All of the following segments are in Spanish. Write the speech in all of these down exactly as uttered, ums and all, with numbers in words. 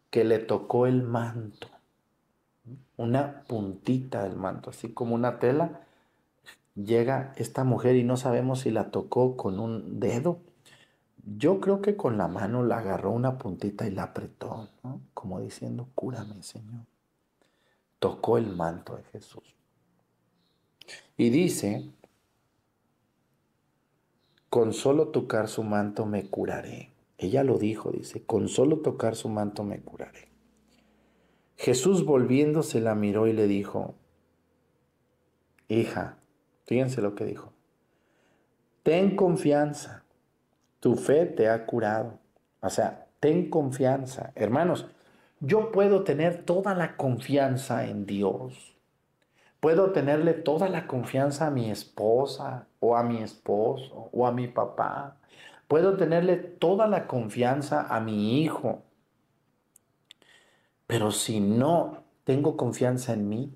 que le tocó el manto, una puntita del manto, así como una tela. Llega esta mujer y no sabemos si la tocó con un dedo. Yo creo que con la mano la agarró una puntita y la apretó, ¿no? Como diciendo, cúrame, Señor. Tocó el manto de Jesús. Y dice, con solo tocar su manto me curaré. Ella lo dijo, dice, con solo tocar su manto me curaré. Jesús volviéndose la miró y le dijo, hija, fíjense lo que dijo, ten confianza, tu fe te ha curado. O sea, ten confianza. Hermanos, yo puedo tener toda la confianza en Dios. Puedo tenerle toda la confianza a mi esposa o a mi esposo o a mi papá. Puedo tenerle toda la confianza a mi hijo. Pero si no tengo confianza en mí,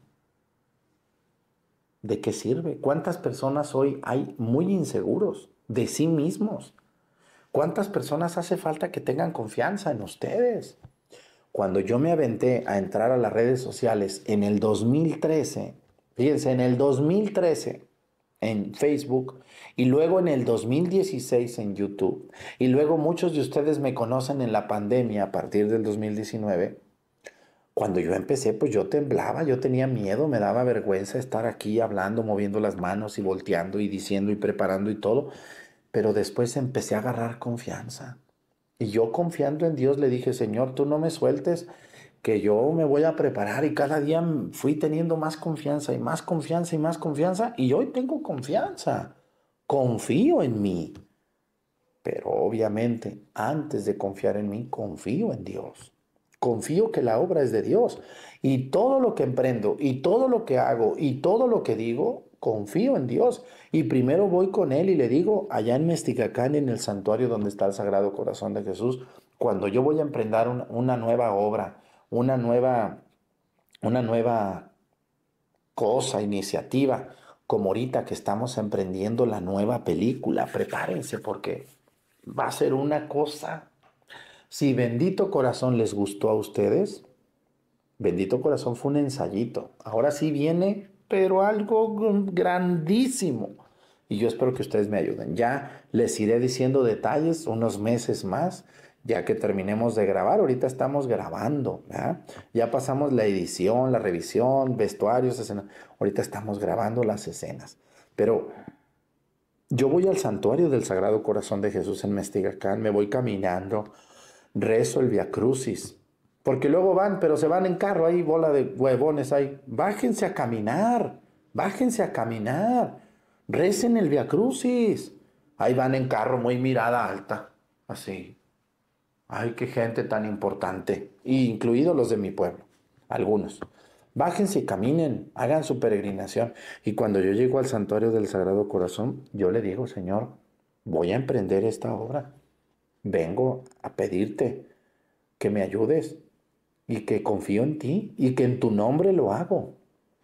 ¿de qué sirve? ¿Cuántas personas hoy hay muy inseguros de sí mismos? ¿Cuántas personas hace falta que tengan confianza en ustedes? Cuando yo me aventé a entrar a las redes sociales en el dos mil trece, fíjense, en el dos mil trece en Facebook y luego en el dos mil dieciséis en YouTube y luego muchos de ustedes me conocen en la pandemia a partir del dos mil diecinueve. Cuando yo empecé, pues yo temblaba, yo tenía miedo, me daba vergüenza estar aquí hablando, moviendo las manos y volteando y diciendo y preparando y todo. Pero después empecé a agarrar confianza. Y yo confiando en Dios le dije, Señor, tú no me sueltes, que yo me voy a preparar. Y cada día fui teniendo más confianza y más confianza y más confianza. Y hoy tengo confianza. Confío en mí. Pero obviamente, antes de confiar en mí, confío en Dios. Confío que la obra es de Dios. Y todo lo que emprendo, y todo lo que hago, y todo lo que digo, confío en Dios. Y primero voy con Él y le digo, allá en Mesticacán, en el santuario donde está el Sagrado Corazón de Jesús, cuando yo voy a emprender una, una nueva obra, una nueva, una nueva cosa, iniciativa, como ahorita que estamos emprendiendo la nueva película, prepárense porque va a ser una cosa. Si Bendito Corazón les gustó a ustedes, Bendito Corazón fue un ensayito. Ahora sí viene, pero algo grandísimo. Y yo espero que ustedes me ayuden. Ya les iré diciendo detalles unos meses más, ya que terminemos de grabar. Ahorita estamos grabando, ¿verdad? Ya pasamos la edición, la revisión, vestuarios, escenas. Ahorita estamos grabando las escenas. Pero yo voy al santuario del Sagrado Corazón de Jesús en Mestigacán, me voy caminando, rezo el Via Crucis, porque luego van, pero se van en carro, ahí bola de huevones ahí. Bájense a caminar, bájense a caminar, recen el Via Crucis. Ahí van en carro, muy mirada alta, así. Ay, qué gente tan importante, incluidos los de mi pueblo, algunos. Bájense y caminen, hagan su peregrinación. Y cuando yo llego al santuario del Sagrado Corazón, yo le digo, Señor, voy a emprender esta obra. Vengo a pedirte que me ayudes y que confío en ti y que en tu nombre lo hago.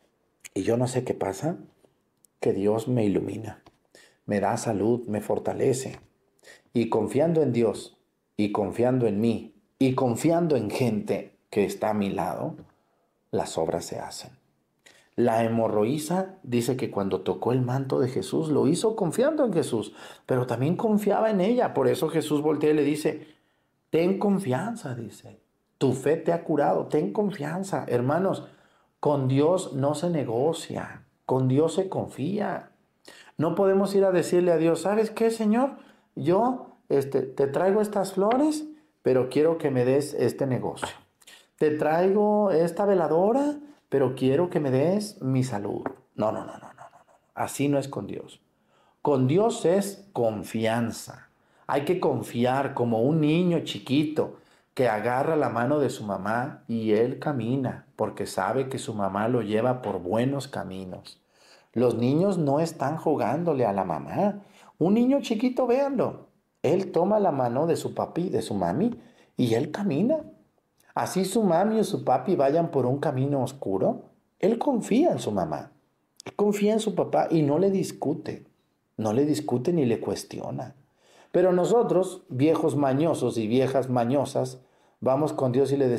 Y yo no sé qué pasa, que Dios me ilumina, me da salud, me fortalece. Y confiando en Dios y confiando en mí y confiando en gente que está a mi lado, las obras se hacen. La hemorroísa dice que cuando tocó el manto de Jesús lo hizo confiando en Jesús, pero también confiaba en ella. Por eso Jesús voltea y le dice, ten confianza, dice, tu fe te ha curado, ten confianza. Hermanos, con Dios no se negocia, con Dios se confía. No podemos ir a decirle a Dios, ¿sabes qué, Señor? Yo este, te traigo estas flores, pero quiero que me des este negocio. Te traigo esta veladora, pero quiero que me des mi salud. No, no, no, no, no, no. Así no es con Dios. Con Dios es confianza. Hay que confiar como un niño chiquito que agarra la mano de su mamá y él camina porque sabe que su mamá lo lleva por buenos caminos. Los niños no están jugándole a la mamá. Un niño chiquito, véanlo. Él toma la mano de su papi, de su mami, y él camina. Así su mami o su papi vayan por un camino oscuro, él confía en su mamá, él confía en su papá y no le discute, no le discute ni le cuestiona. Pero nosotros, viejos mañosos y viejas mañosas, vamos con Dios y le decimos,